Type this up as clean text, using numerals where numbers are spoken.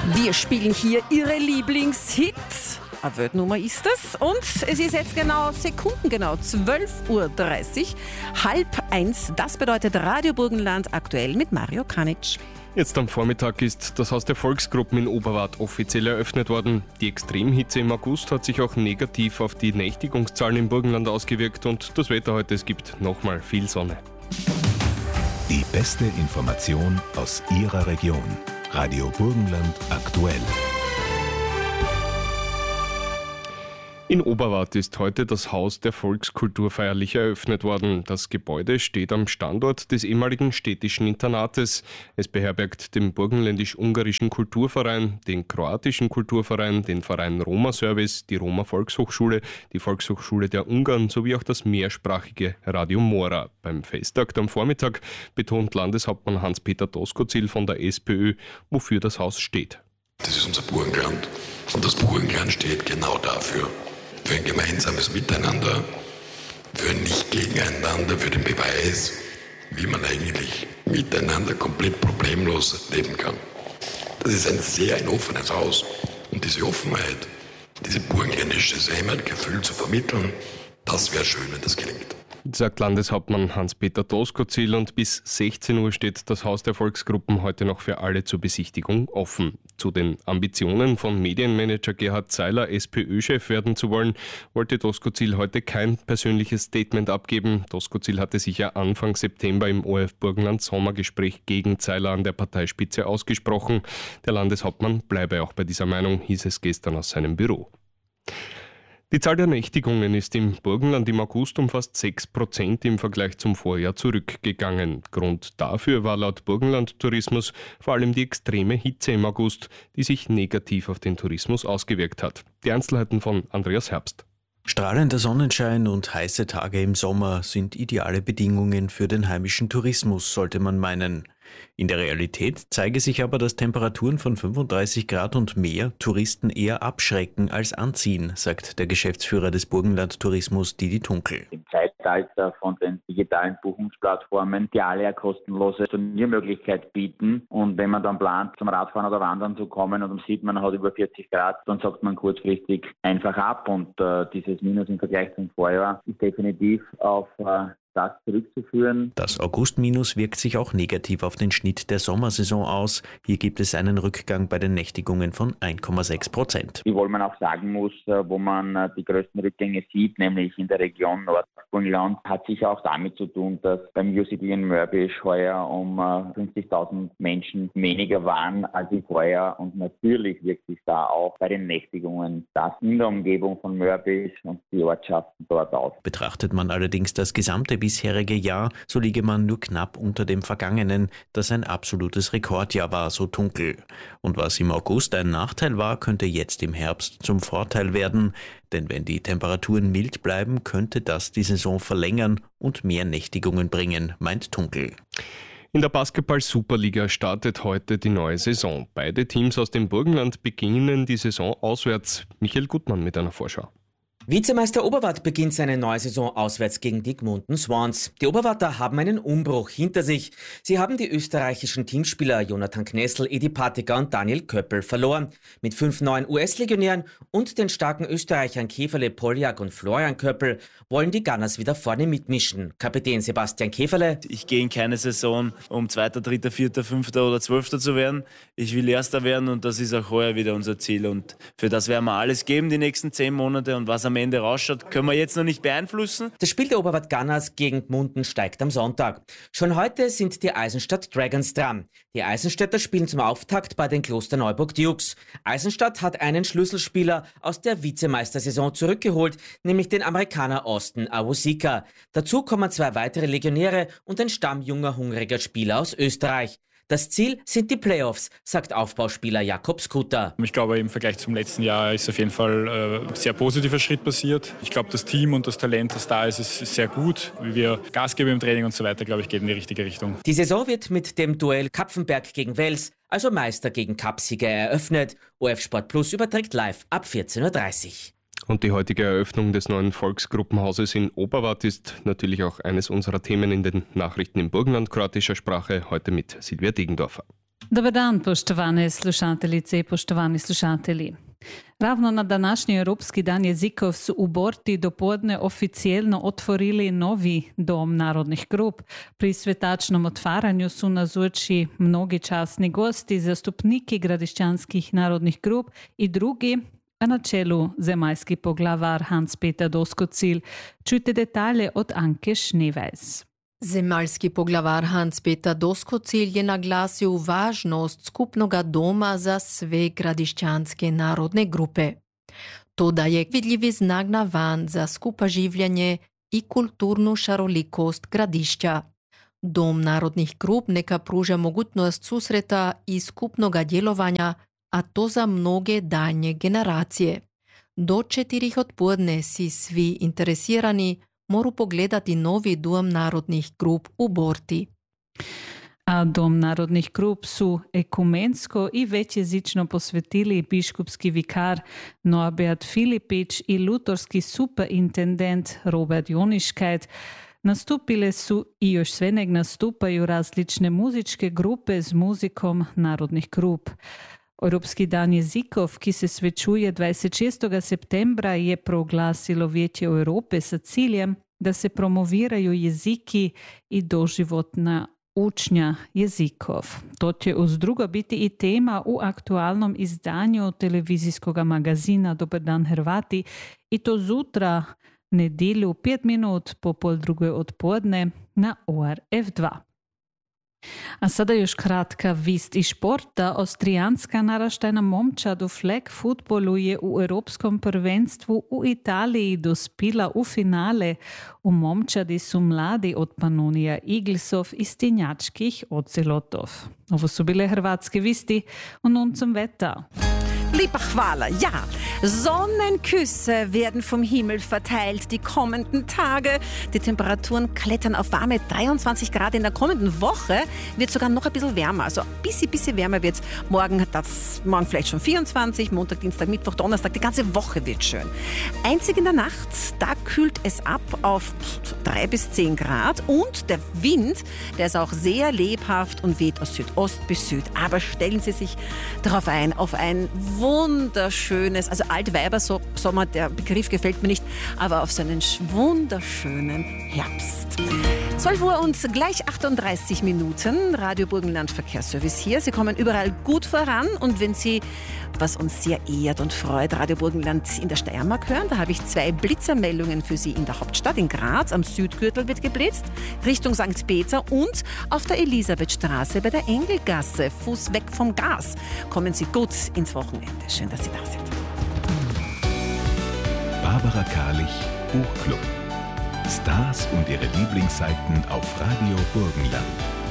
Wir spielen hier Ihre Lieblingshits. Eine Weltnummer ist es. Und es ist jetzt genau sekundengenau 12.30 Uhr, 12:30. Das bedeutet Radio Burgenland aktuell mit Mario Kranitsch. Jetzt am Vormittag ist das Haus der Volksgruppen in Oberwart offiziell eröffnet worden. Die Extremhitze im August hat sich auch negativ auf die Nächtigungszahlen im Burgenland ausgewirkt und das Wetter heute, es gibt nochmal viel Sonne. Die beste Information aus Ihrer Region. Radio Burgenland aktuell. In Oberwart ist heute das Haus der Volkskultur feierlich eröffnet worden. Das Gebäude steht am Standort des ehemaligen städtischen Internates. Es beherbergt den burgenländisch-ungarischen Kulturverein, den kroatischen Kulturverein, den Verein Roma Service, die Roma Volkshochschule, die Volkshochschule der Ungarn sowie auch das mehrsprachige Radio Mora. Beim Festakt am Vormittag betont Landeshauptmann Hans-Peter Doskozil von der SPÖ, wofür das Haus steht. Das ist unser Burgenland und das Burgenland steht genau dafür. Für ein gemeinsames Miteinander, für ein Nicht-Gegeneinander, für den Beweis, wie man eigentlich miteinander komplett problemlos leben kann. Das ist ein sehr offenes Haus und diese Offenheit, dieses burgenländische Heimatgefühl zu vermitteln, das wäre schön, wenn das gelingt. Sagt Landeshauptmann Hans-Peter Doskozil, und bis 16 Uhr steht das Haus der Volksgruppen heute noch für alle zur Besichtigung offen. Zu den Ambitionen von Medienmanager Gerhard Zeiler, SPÖ-Chef werden zu wollen, wollte Doskozil heute kein persönliches Statement abgeben. Doskozil hatte sich ja Anfang September im ORF Burgenland Sommergespräch gegen Zeiler an der Parteispitze ausgesprochen. Der Landeshauptmann bleibe auch bei dieser Meinung, hieß es gestern aus seinem Büro. Die Zahl der Nächtigungen ist im Burgenland im August um fast 6% im Vergleich zum Vorjahr zurückgegangen. Grund dafür war laut Burgenland Tourismus vor allem die extreme Hitze im August, die sich negativ auf den Tourismus ausgewirkt hat. Die Einzelheiten von Andreas Herbst. Strahlender Sonnenschein und heiße Tage im Sommer sind ideale Bedingungen für den heimischen Tourismus, sollte man meinen. In der Realität zeige sich aber, dass Temperaturen von 35 Grad und mehr Touristen eher abschrecken als anziehen, sagt der Geschäftsführer des Burgenland Tourismus Didi Tunkel. Im Zeitalter von den digitalen Buchungsplattformen, die alle eine kostenlose Turniermöglichkeit bieten. Und wenn man dann plant, zum Radfahren oder Wandern zu kommen und man sieht, man hat über 40 Grad, dann sagt man kurzfristig einfach ab. Und dieses Minus im Vergleich zum Vorjahr ist definitiv auf das zurückzuführen. Das August-Minus wirkt sich auch negativ auf den Schnitt der Sommersaison aus. Hier gibt es einen Rückgang bei den Nächtigungen von 1,6%. Wiewohl man auch sagen muss, wo man die größten Rückgänge sieht, nämlich in der Region Nordburgenland, hat sicher auch damit zu tun, dass beim UCD in Mörbisch heuer um 50.000 Menschen weniger waren als im Vorjahr. Und natürlich wirkt sich da auch bei den Nächtigungen das in der Umgebung von Mörbisch und die Ortschaften dort aus. Betrachtet man allerdings das gesamte bisherige Jahr, so liege man nur knapp unter dem vergangenen, das ein absolutes Rekordjahr war, so Tunkel. Und was im August ein Nachteil war, könnte jetzt im Herbst zum Vorteil werden. Denn wenn die Temperaturen mild bleiben, könnte das die Saison verlängern und mehr Nächtigungen bringen, meint Tunkel. In der Basketball-Superliga startet heute die neue Saison. Beide Teams aus dem Burgenland beginnen die Saison auswärts. Michael Gutmann mit einer Vorschau. Vizemeister Oberwart beginnt seine neue Saison auswärts gegen die Gmunden Swans. Die Oberwarter haben einen Umbruch hinter sich. Sie haben die österreichischen Teamspieler Jonathan Knessel, Edi Patika und Daniel Köppel verloren. Mit 5 neuen US-Legionären und den starken Österreichern Käferle, Poljak und Florian Köppel wollen die Gunners wieder vorne mitmischen. Kapitän Sebastian Käferle: Ich gehe in keine Saison, um 2., 3., 4., 5. oder 12. zu werden. Ich will Erster werden und das ist auch heuer wieder unser Ziel. Und für das werden wir alles geben die nächsten 10 Monate. Und was am Ende rausschaut, können wir jetzt noch nicht beeinflussen. Das Spiel der Oberwart Gunners gegen Gmunden steigt am Sonntag. Schon heute sind die Eisenstadt Dragons dran. Die Eisenstädter spielen zum Auftakt bei den Klosterneuburg Dukes. Eisenstadt hat einen Schlüsselspieler aus der Vizemeistersaison zurückgeholt, nämlich den Amerikaner Austin Awosika. Dazu kommen 2 weitere Legionäre und ein stammjunger, hungriger Spieler aus Österreich. Das Ziel sind die Playoffs, sagt Aufbauspieler Jakob Skuter. Ich glaube, im Vergleich zum letzten Jahr ist auf jeden Fall ein sehr positiver Schritt passiert. Ich glaube, das Team und das Talent, das da ist sehr gut. Wie wir Gas geben im Training und so weiter, glaube ich, geht in die richtige Richtung. Die Saison wird mit dem Duell Kapfenberg gegen Wels, also Meister gegen Cupsieger, eröffnet. ORF Sport Plus überträgt live ab 14.30 Uhr. Und die heutige Eröffnung des neuen Volksgruppenhauses in Oberwart ist natürlich auch eines unserer Themen in den Nachrichten im Burgenland kroatischer Sprache, heute mit Silvia Degendorfer. Dobar dan, poštovane slušateljice i poštovani slušatelji. Ravno na današnji Europski dan jezikov su u Borti dopodne oficijelno otvorili novi dom narodnih grup. Pri svetačnom otvaranju su nazoči mnogi časni gosti, zastupniki gradišćanskih narodnih grup i drugi, a na čelu zemaljski poglavar Hans-Peter Doskozil. Čujte detalje od Anke Schneeweis. Zemaljski poglavar Hans-Peter Doskozil je naglasil važnost skupnoga doma za sve gradišćanske narodne grupe. To daje vidljivi znak na van za skupa življenje i kulturnu šarolikost gradišća. Dom narodnih grup neka pruža mogućnost susreta i skupnoga djelovanja, a to za mnoge daljnje generacije. Do 4 odpodne si svi interesirani moru pogledati novi dom narodnih grup u Borti. A dom narodnih grup su ekumensko i većjezično posvetili biškupski vikar Norbert Filipić i lutorski superintendent Robert Joniškajt. Nastupile su i još sve nek nastupaju različne muzičke grupe z muzikom narodnih grup. Europski dan jezikov, ki se svečuje 26. septembra, je proglasilo Vijeće Europe sa ciljem da se promoviraju jeziki i doživotna učnja jezikov. To će uz drugo biti i tema u aktualnom izdanju televizijskog magazina Dobar dan Hrvati, i to zutra, nedjelju 5 minut po 1:30 odpodne na ORF2. A sada još kratka vist iz športa. Austrijanska naraštajna momčad u flag futbolu je u Europskom prvenstvu u Italiji dospila u finale. U momčadi su mladi od Pannonija Eaglesov i Stenjačkih Ocelotov. Ovo su bile hrvatske visti und nun zum Wetter. Lieber hvala, ja. Sonnenküsse werden vom Himmel verteilt die kommenden Tage. Die Temperaturen klettern auf warme 23 Grad. In der kommenden Woche wird sogar noch ein bisschen wärmer. Also ein bisschen wärmer wird es. Morgen vielleicht schon 24, Montag, Dienstag, Mittwoch, Donnerstag. Die ganze Woche wird schön. Einzig in der Nacht, da kühlt es ab auf 3 bis 10 Grad. Und der Wind, der ist auch sehr lebhaft und weht aus Südost bis Süd. Aber stellen Sie sich darauf ein, auf ein wunderschönes, also Altweiber-Sommer, der Begriff gefällt mir nicht, aber auf so einen wunderschönen Herbst. 12 Uhr und gleich 38 Minuten, Radio Burgenland Verkehrsservice hier. Sie kommen überall gut voran, und wenn Sie, was uns sehr ehrt und freut, Radio Burgenland in der Steiermark hören, da habe ich 2 Blitzermeldungen für Sie in der Hauptstadt. In Graz am Südgürtel wird geblitzt, Richtung St. Peter, und auf der Elisabethstraße bei der Engelgasse, Fuß weg vom Gas. Kommen Sie gut ins Wochenende. Schön, dass Sie da sind. Barbara Karlich, Buchclub. Stars und ihre Lieblingsseiten auf Radio Burgenland.